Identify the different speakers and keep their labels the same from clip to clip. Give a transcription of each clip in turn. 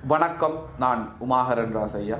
Speaker 1: வணக்கம். நான் உமாகரன் ராசையா.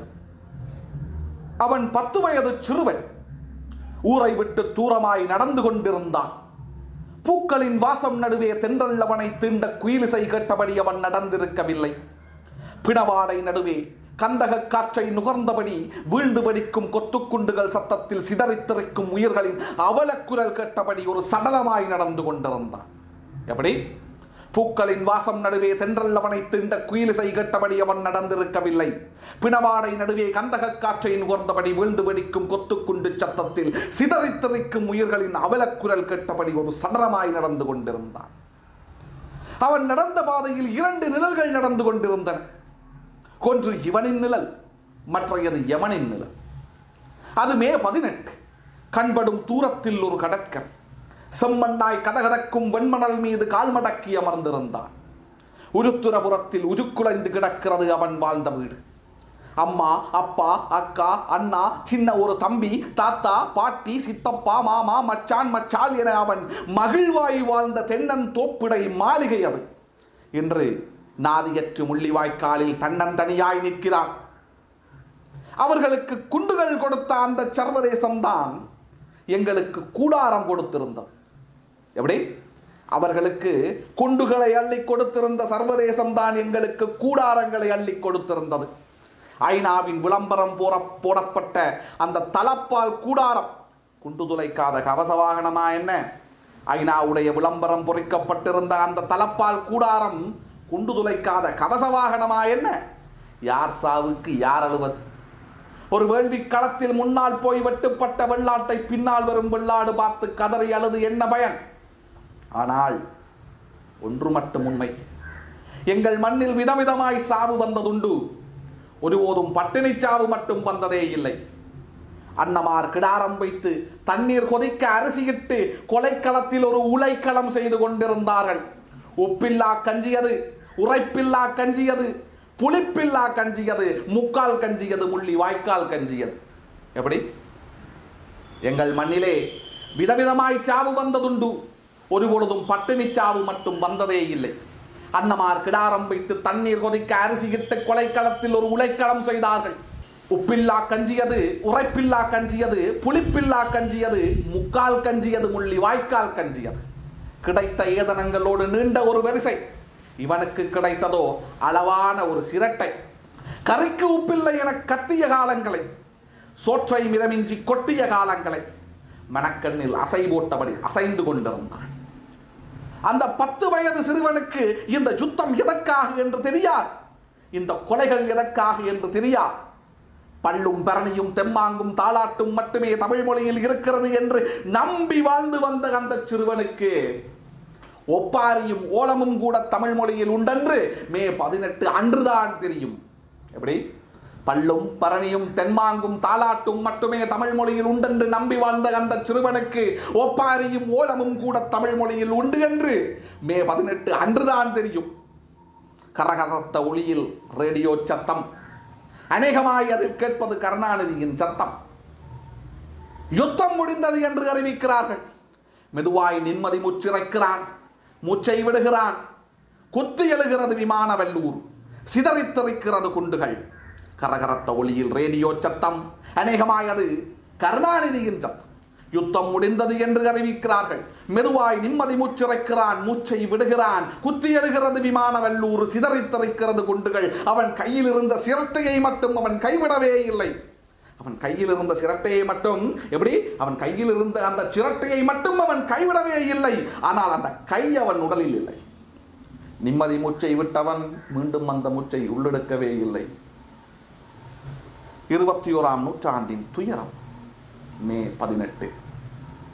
Speaker 1: அவன் 10 வயது சிறுவன். ஊரை விட்டு தூரமாய் நடந்து கொண்டிருந்தான். பூக்களின் வாசம் நடுவே தென்றல் அவனை தீண்ட குயிலிசை கேட்டபடி அவன் நடந்திருக்கவில்லை. பிணவாடை நடுவே கந்தக காற்றை நுகர்ந்தபடி வீழ்ந்து வெடிக்கும் கொத்துக்குண்டுகள் சத்தத்தில் சிதறித்திருக்கும் உயிர்களின் அவலக்குரல் கேட்டபடி ஒரு சடலமாய் நடந்து கொண்டிருந்தான். எப்படி? பூக்களின் வாசம் நடுவே தென்றல் அவனை தீண்ட குயிலிசை கேட்டபடி அவன் நடந்திருக்கவில்லை. பிணவாடை நடுவே கந்தக காற்றை நுகர்ந்தபடி வீழ்ந்து வெடிக்கும் கொத்துக்குண்டு சத்தத்தில் சிதறித்திருக்கும் உயிர்களின் அவலக்குரல் கேட்டபடி ஒரு சடலமாய் நடந்து கொண்டிருந்தான். அவன் நடந்த பாதையில் 2 நிழல்கள் நடந்து கொண்டிருந்தன. ஒன்று இவனின் நிழல், மற்றையது யமனின் நிழல். அது மே 18. கண்படும் தூரத்தில் ஒரு கடற்கரை. செம்மண்ணாய் கதகதக்கும் வெண்மணல் மீது கால்மடக்கி அமர்ந்திருந்தான். உருத்துரபுரத்தில் உருக்குலைந்து கிடக்கிறது அவன் வாழ்ந்த வீடு. அம்மா, அப்பா, அக்கா, அண்ணா, சின்ன ஒரு தம்பி, தாத்தா, பாட்டி, சித்தப்பா, மாமா, மச்சான், மச்சால் என அவன் மகிழ்வாய் வாழ்ந்த தென்னன் தோப்பிடை மாளிகை அது. இன்று நாதியற்று முள்ளிவாய்க்காலில் தன்னந்தனியாய் நிற்கிறான். அவர்களுக்கு குண்டுகள் கொடுத்த அந்த சர்வதேசம்தான் எங்களுக்கு கூடாரம் கொடுத்திருந்தது. எப்படி? அவர்களுக்கு குண்டுகளை அள்ளி கொடுத்திருந்த சர்வதேசம் தான் எங்களுக்கு கூடாரங்களை அள்ளி கொடுத்திருந்தது. ஐநாவின் விளம்பரம் போடப்பட்ட அந்த தலப்பால் கூடாரம் குண்டு துளைக்காத கவச வாகனமா என்ன? ஐநாவுடைய விளம்பரம் பொறிக்கப்பட்டிருந்த அந்த தலப்பால் கூடாரம் குண்டு துளைக்காத கவச வாகனமா என்ன? யார் சாவுக்கு யார் அழுவது? ஒரு வேள்வி களத்தில் முன்னால் போய் வெட்டுப்பட்ட வெள்ளாட்டை பின்னால் வரும் வெள்ளாடு பார்த்து கதறி அழுது என்ன பயன்? ஆனால் ஒன்று மட்டும் உண்மை. எங்கள் மண்ணில் விதவிதமாய் சாவு வந்ததுண்டு. ஒருபோதும் பட்டினி சாவு மட்டும் வந்ததே இல்லை. அன்னமார் கிடாரம் வைத்து தண்ணீர் கொதிக்க அரிசியிட்டு கொலைக்களத்தில் ஒரு உலைக்களம் செய்து கொண்டிருந்தார்கள். உப்பில்லா கஞ்சியது, உரைப்பில்லா கஞ்சியது, புளிப்பில்லா கஞ்சியது, முக்கால் கஞ்சியது, முள்ளி வாய்க்கால் கஞ்சியது. எப்படி? எங்கள் மண்ணிலே விதவிதமாய் சாவு வந்ததுண்டு. ஒருபொழுதும் பட்டினி சாவு மட்டும் வந்ததே இல்லை. அன்னமார் கிடாரம் வைத்து தண்ணீர் கொதிக்க அரிசியிட்டு கொலைக்களத்தில் ஒரு உலைக்களம் செய்தார்கள். உப்பில்லா கஞ்சியது, உரைப்பில்லா கஞ்சியது, புளிப்பில்லா கஞ்சியது, முக்கால் கஞ்சியது, முள்ளி வாய்க்கால் கஞ்சியது. கிடைத்த ஏதனங்களோடு நீண்ட ஒரு வரிசை. இவனுக்கு கிடைத்ததோ அளவான ஒரு சிரட்டை. கறிக்கு உப்பில்லை என கத்திய காலங்களை, சோற்றை மிதமின்றி கொட்டிய காலங்களை மனக்கண்ணில் அசை போட்டபடி அசைந்து கொண்டிருந்தான். அந்த 10 வயது சிறுவனுக்கு இந்த யுத்தம் எதற்காக என்று தெரியாது. இந்த கொலைகள் எதற்காக என்று தெரியாது. பல்லும் பரணியும் தெம்மாங்கும் தாளாட்டும் மட்டுமே தமிழ் மொழியில் இருக்கிறது என்று நம்பி வாழ்ந்து வந்த அந்த சிறுவனுக்கு ஒப்பாரியும் ஓலமும் கூட தமிழ் மொழியில் உண்டென்று மே 18 அன்றுதான் தெரியும். எப்படி? பல்லும் பரணியும் தென்மாங்கும் தாளாட்டும் மட்டுமே தமிழ் மொழியில் உண்டென்று நம்பி வாழ்ந்த அந்த சிறுவனுக்கு ஒப்பாரியும் ஓலமும் கூட தமிழ் மொழியில் உண்டு என்று மே 18 அன்றுதான் தெரியும். கரகரத்த ஒளியில் ரேடியோ சத்தம். அநேகமாய் அதில் கேட்பது கருணாநிதியின் சத்தம். யுத்தம் முடிந்தது என்று அறிவிக்கிறார்கள். மெதுவாய் நிம்மதி முச்சிறைக்கிறான். மூச்சை விடுகிறான். குத்து எழுகிறது விமான வல்லூர். சிதறித்திருக்கிறது குண்டுகள். கரகரத்த ஒளியில் ரேடியோ சத்தம். அநேகமாய் அது கருணாநிதியின் சத்தம். யுத்தம் முடிந்தது என்று அறிவிக்கிறார்கள். மெதுவாய் நிம்மதி மூச்சிறைக்கிறான். மூச்சை விடுகிறான். குத்தி எழுகிறது விமான வல்லூர். சிதறித்திருக்கிறது குண்டுகள். அவன் கையில் இருந்த சிரட்டையை மட்டும் அவன் கைவிடவே இல்லை. அவன் கையில் இருந்த சிரட்டையை மட்டும் எப்படி? அவன் கையில் இருந்த அந்த சிரட்டையை மட்டும் அவன் கைவிடவே இல்லை. ஆனால் அந்த கை அவன் உடலில் இல்லை. நிம்மதி மூச்சை விட்டவன் மீண்டும் அந்த மூச்சை உள்ளெடுக்கவே இல்லை. 21ஆம் நூற்றாண்டின் துயரம் மே 18.